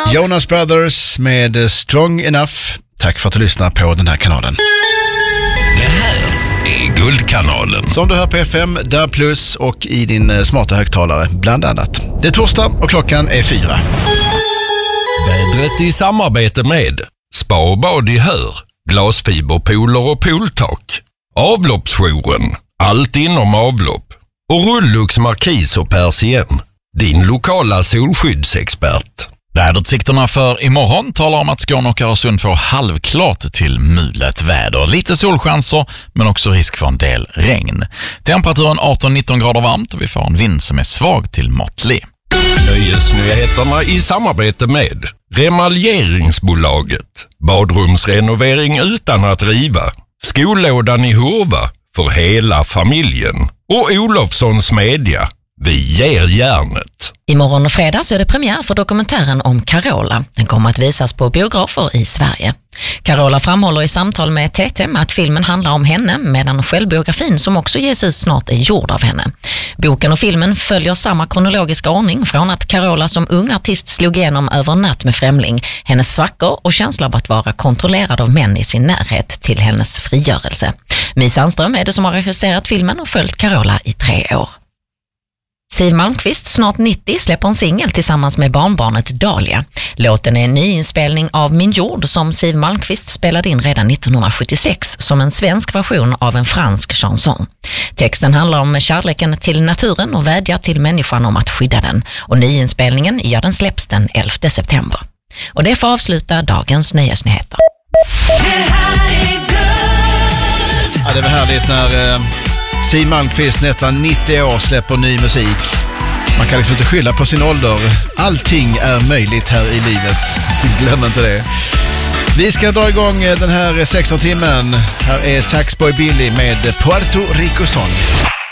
Jonas Brothers med Strong Enough. Tack för att du lyssnar på den här kanalen. Det här är Guldkanalen. Som du hör på FM, DAB+, och i din smarta högtalare bland annat. Det är torsdag och klockan är 4. Vädret i samarbete med Spa och bad i Hör, glasfiberpooler och pooltak, Avloppsjouren, allt inom avlopp, och Rullux Markis och Persien, din lokala solskyddsexpert. Väderutsikterna för imorgon talar om att Skåne och Öresund får halvklart till mulet väder. Lite solchanser men också risk för en del regn. Temperaturen 18-19 grader varmt och vi får en vind som är svag till måttlig. Nöjesnyheterna i samarbete med Remaljeringsbolaget, badrumsrenovering utan att riva, skollådan i Hurva för hela familjen och Olofssons Media. Vi ger järnet. Imorgon och fredag så är det premiär för dokumentären om Carola. Den kommer att visas på biografer i Sverige. Carola framhåller i samtal med TT att filmen handlar om henne, medan självbiografin som också ges ut snart är gjord av henne. Boken och filmen följer samma kronologiska ordning från att Carola som ung artist slog igenom över natt med Främling, hennes svackor och känsla av att vara kontrollerad av män i sin närhet till hennes frigörelse. My Sandström är det som har regisserat filmen och följt Carola i 3 år. Siw Malmkvist, snart 90, släpper en singel tillsammans med barnbarnet Dahlia. Låten är en nyinspelning av Min jord som Siw Malmkvist spelade in redan 1976 som en svensk version av en fransk chanson. Texten handlar om kärleken till naturen och vädjar till människan om att skydda den. Och nyinspelningen, den släpps den 11 september. Och det får avsluta dagens nöjesnyheter. Ja, det var härligt när Siw Malmkvist nästan 90 år släpper ny musik. Man kan liksom inte skylla på sin ålder. Allting är möjligt här i livet. Glöm inte det. Vi ska dra igång den här 16 timmen. Här är Saxboy Billy med Puerto Rico Son.